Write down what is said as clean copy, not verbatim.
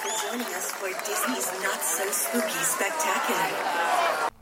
for joining us for Disney's Not So Spooky Spectacular.